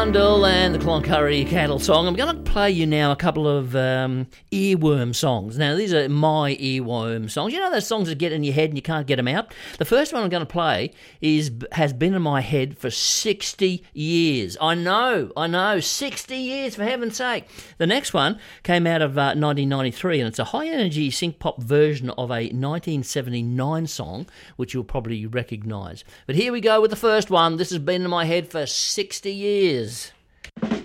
Blundell and the Cloncurry Cattle song. I'm going to play you now a couple of earworm songs. Now, these are my earworm songs. You know those songs that get in your head and you can't get them out? The first one I'm going to play has been in my head for 60 years. I know, 60 years, for heaven's sake. The next one came out of 1993, and it's a high-energy synth-pop version of a 1979 song, which you'll probably recognise. But here we go with the first one. This has been in my head for 60 years.